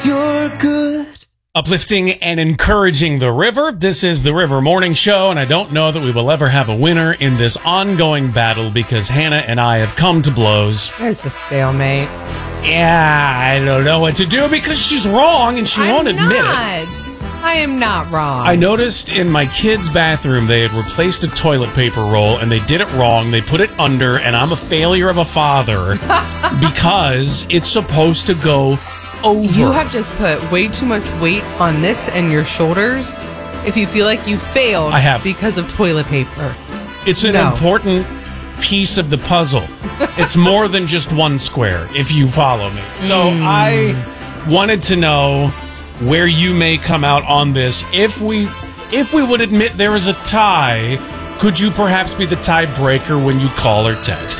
'cause you're good. Uplifting and encouraging the river. This is the River Morning Show, and I don't know that we will ever have a winner in this ongoing battle because Hannah and I have come to blows. It's a stalemate. Yeah, I don't know what to do because she's wrong and she won't admit it. I am not wrong. I noticed in my kids' bathroom they had replaced a toilet paper roll and they did it wrong. They put it under, and I'm a failure of a father because it's supposed to go over. You have just put way too much weight on this and your shoulders if you feel like you failed I have. because of toilet paper. It's an important piece of the puzzle. It's more than just one square, if you follow me. So I wanted to know where you may come out on this. If we would admit there is a tie, could you perhaps be the tiebreaker when you call or text?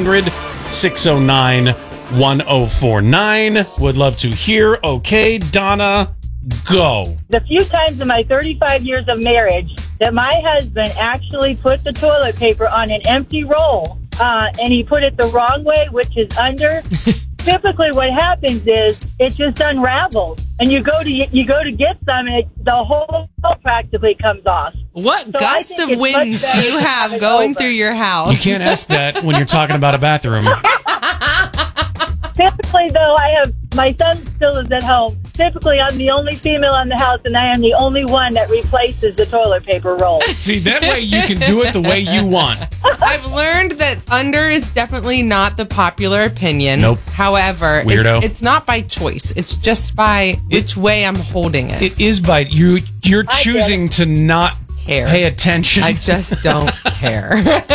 800-609-1049. Would love to hear. Okay, Donna, go. The few times in my 35 years of marriage that my husband actually put the toilet paper on an empty roll, and he put it the wrong way, which is under. Typically, what happens is it just unravels, and you go to get some, and the whole practically comes off. What gust of winds do you have going through your house? You can't ask that when you're talking about a bathroom. Typically, though, my son still is at home. Typically, I'm the only female in the house, and I am the only one that replaces the toilet paper roll. See, that way you can do it the way you want. I've learned that under is definitely not the popular opinion. Nope. However, Weirdo. It's not by choice. It's just by which way I'm holding it. It is by you're choosing to not pay attention. I just don't care.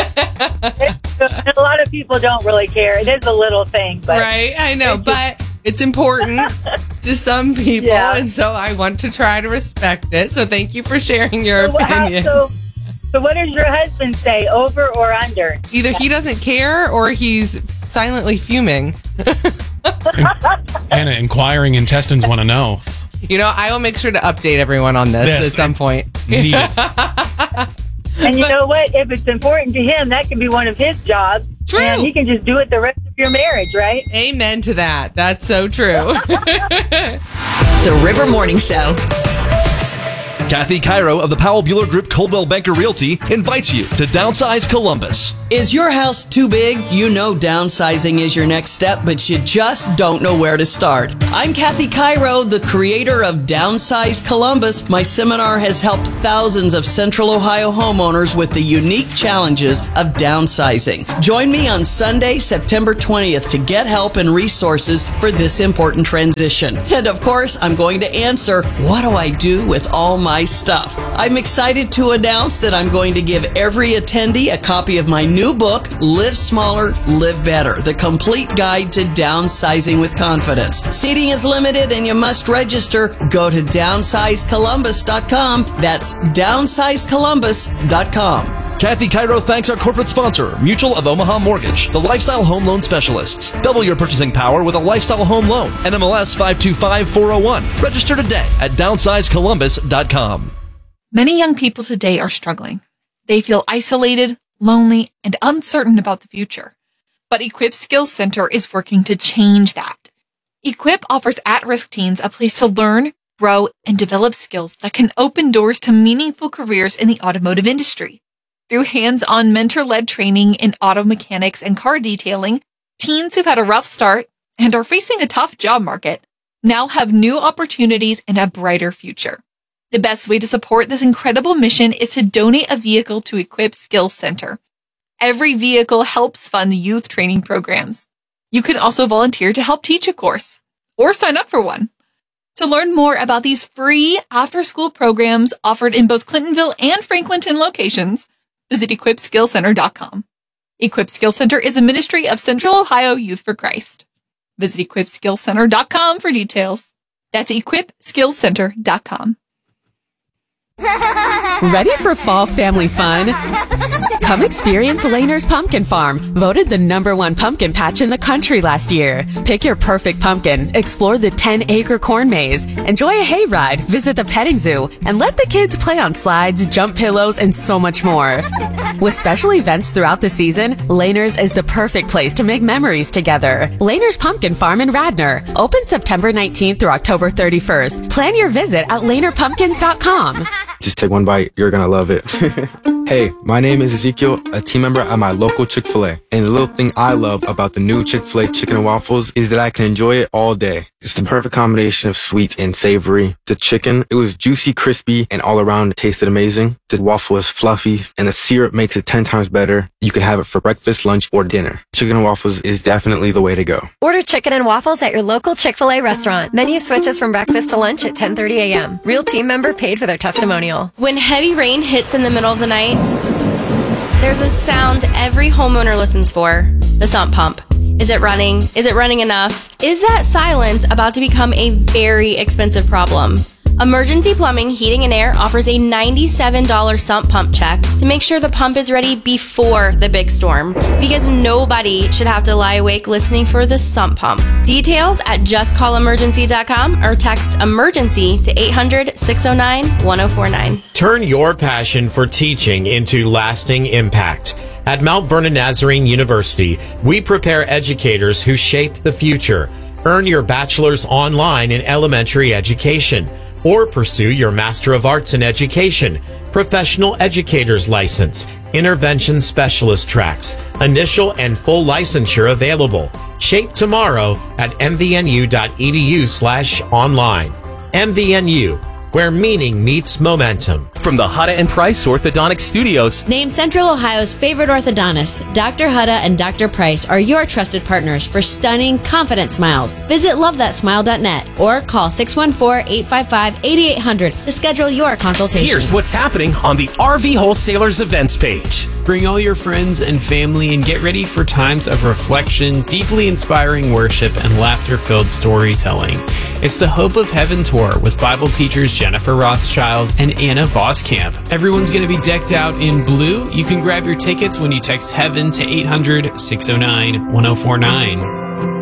A lot of people don't really care. It is a little thing, but right? I know, but it's important to some people, and so I want to try to respect it. So thank you for sharing your opinion. So what does your husband say, over or under? Either he doesn't care or he's silently fuming. Anna, inquiring intestines want to know. You know, I will make sure to update everyone on this at some point. Need it. And you know what? If it's important to him, that can be one of his jobs. True. And he can just do it the rest of your marriage, right? Amen to that. That's so true. The River Morning Show. Kathy Cairo of the Powell Bueller Group Coldwell Banker Realty invites you to Downsize Columbus. Is your house too big? You know downsizing is your next step, but you just don't know where to start. I'm Kathy Cairo, the creator of Downsize Columbus. My seminar has helped thousands of Central Ohio homeowners with the unique challenges of downsizing. Join me on Sunday, September 20th to get help and resources for this important transition. And of course, I'm going to answer, what do I do with all my stuff? I'm excited to announce that I'm going to give every attendee a copy of my new book, Live Smaller, Live Better, the complete guide to downsizing with confidence. Seating is limited and you must register. Go to downsizecolumbus.com. That's downsizecolumbus.com. Kathy Cairo thanks our corporate sponsor, Mutual of Omaha Mortgage, the lifestyle home loan specialists. Double your purchasing power with a lifestyle home loan. NMLS 525401. Register today at downsizecolumbus.com. Many young people today are struggling. They feel isolated, lonely, and uncertain about the future. But Equip Skills Center is working to change that. Equip offers at-risk teens a place to learn, grow, and develop skills that can open doors to meaningful careers in the automotive industry. Through hands-on mentor-led training in auto mechanics and car detailing, teens who've had a rough start and are facing a tough job market now have new opportunities and a brighter future. The best way to support this incredible mission is to donate a vehicle to Equip Skills Center. Every vehicle helps fund the youth training programs. You can also volunteer to help teach a course or sign up for one. To learn more about these free after-school programs offered in both Clintonville and Franklinton locations, visit equipskillcenter.com. Equip Skills Center is a ministry of Central Ohio Youth for Christ. Visit equipskillcenter.com for details. That's equipskillcenter.com. Ready for fall family fun? Come experience Laner's Pumpkin Farm, voted the #1 pumpkin patch in the country last year. Pick your perfect pumpkin, explore the 10-acre corn maze, enjoy a hayride, visit the petting zoo, and let the kids play on slides, jump pillows, and so much more. With special events throughout the season, Laner's is the perfect place to make memories together. Laner's Pumpkin Farm in Radnor, open September 19th through October 31st. Plan your visit at lanerpumpkins.com. Just take one bite. You're going to love it. Hey, my name is Ezekiel, a team member at my local Chick-fil-A. And the little thing I love about the new Chick-fil-A chicken and waffles is that I can enjoy it all day. It's the perfect combination of sweet and savory. The chicken, it was juicy, crispy, and all around it tasted amazing. The waffle is fluffy, and the syrup makes it 10 times better. You can have it for breakfast, lunch, or dinner. Chicken and waffles is definitely the way to go. Order chicken and waffles at your local Chick-fil-A restaurant. Menu switches from breakfast to lunch at 10:30 a.m. Real team member paid for their testimonial. When heavy rain hits in the middle of the night, there's a sound every homeowner listens for: the sump pump. Is it running? Is it running enough? Is that silence about to become a very expensive problem? Emergency Plumbing, Heating and Air offers a $97 sump pump check to make sure the pump is ready before the big storm, because nobody should have to lie awake listening for the sump pump. Details at justcallemergency.com or text emergency to 800-609-1049. Turn your passion for teaching into lasting impact. At Mount Vernon Nazarene University, we prepare educators who shape the future. Earn your bachelor's online in elementary education, or pursue your Master of Arts in Education, Professional Educator's License, Intervention Specialist tracks, initial and full licensure available. Shape tomorrow at mvnu.edu/online. MVNU, where meaning meets momentum. From the Hutta and Price Orthodontic Studios. Named Central Ohio's favorite orthodontists, Dr. Hutta and Dr. Price are your trusted partners for stunning, confident smiles. Visit lovethatsmile.net or call 614-855-8800 to schedule your consultation. Here's what's happening on the RV Wholesalers events page. Bring all your friends and family and get ready for times of reflection, deeply inspiring worship, and laughter-filled storytelling. It's the Hope of Heaven Tour with Bible teachers Jennifer Rothschild and Anna Voskamp. Everyone's going to be decked out in blue. You can grab your tickets when you text HEAVEN to 800-609-1049.